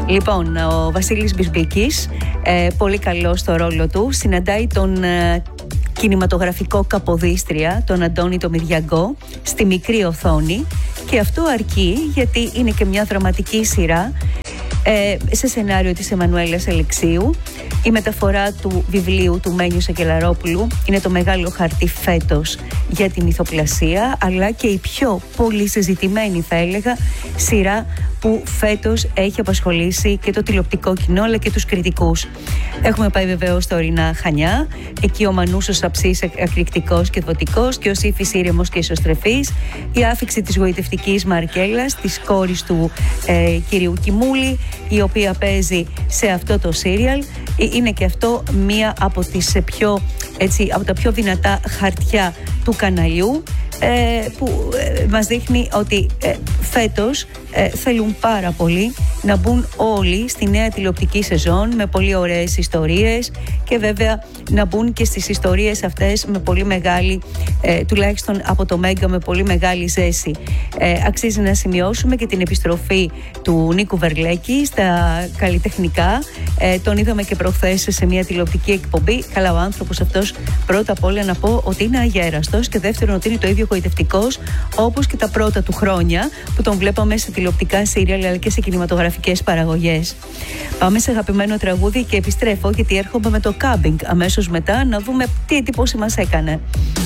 Λοιπόν, ο Βασίλης Μπισμπίκης, πολύ καλός στο ρόλο του, συναντάει τον κινηματογραφικό καποδίστρια, τον Αντώνη τον Μυριαγκό, στη μικρή οθόνη, και αυτό αρκεί γιατί είναι και μια δραματική σειρά σε σενάριο της Εμμανουέλας Αλεξίου. Η μεταφορά του βιβλίου του Μένιου Σακελαρόπουλου είναι το μεγάλο χαρτί φέτος για την ηθοπλασία, αλλά και η πιο πολύ συζητημένη, θα έλεγα, σειρά που φέτος έχει απασχολήσει και το τηλεοπτικό κοινό αλλά και τους κριτικούς. Έχουμε πάει βεβαίως στα ορεινά Χανιά, εκεί ο Μανούσος Αψής εκρηκτικός και δοτικός και ο Σύφης ήρεμος και ισοστρεφής, η άφιξη της γοητευτικής Μαρκέλας, της κόρης του κυρίου Κιμούλη, η οποία παίζει σε αυτό το σύριαλ. Είναι και αυτό μία από από τα πιο δυνατά χαρτιά του καναλιού, που μας δείχνει ότι φέτος θέλουν πάρα πολύ να μπουν όλοι στη νέα τηλεοπτική σεζόν με πολύ ωραίες ιστορίες και βέβαια να μπουν και στις ιστορίες αυτές με πολύ μεγάλη, τουλάχιστον από το Μέγκα, με πολύ μεγάλη ζέση. Αξίζει να σημειώσουμε και την επιστροφή του Νίκου Βερλέκη στα καλλιτεχνικά. Τον είδαμε και προχθές σε μια τηλεοπτική εκπομπή. Καλά, ο άνθρωπος αυτός, πρώτα απ' όλα να πω ότι είναι αγέραστος, και δεύτερον ότι είναι το ίδιο γοητευτικός όπως και τα πρώτα του χρόνια που τον βλέπαμε σε τηλεοπτικά σύριαλ αλλά και σε κινηματογραφικές παραγωγές. Πάμε σε αγαπημένο τραγούδι και επιστρέφω, γιατί έρχομαι με το Κάμπινγκ αμέσως μετά, να δούμε τι εντύπωση μας έκανε.